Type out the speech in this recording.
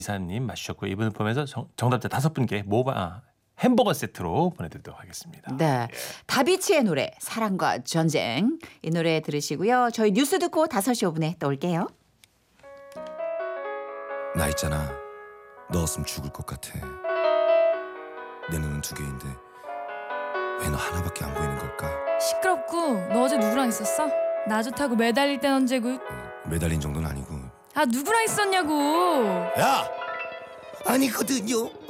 이사님 맞추셨고 이분을 포함해서 정답자 5분께 햄버거 세트로 보내드리도록 하겠습니다. 네, 다비치의 노래 사랑과 전쟁 이 노래 들으시고요. 저희 뉴스 듣고 5시 5분에 또 올게요. 나 있잖아. 넣었으면 죽을 것 같아. 내 눈은 2개인데 왜 너 하나밖에 안 보이는 걸까? 시끄럽고 너 어제 누구랑 있었어? 나 좋다고 매달릴 땐 언제고? 매달린 정도는 아니고. 아 누구랑 있었냐고. 야! 아니거든요.